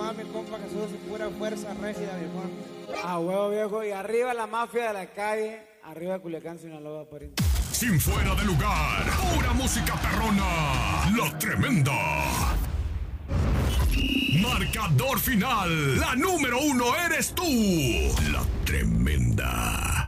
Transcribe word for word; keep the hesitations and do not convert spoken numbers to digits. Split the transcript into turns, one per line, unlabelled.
más, mi compa Jesús, y pura fuerza rígida, viejón.
A huevo, viejo. Y arriba la mafia de la calle. Arriba Culiacán, Sinaloa, pariente.
Sin fuera de lugar, pura música perrona. La Tremenda. Marcador final. La número uno eres tú. La Tremenda.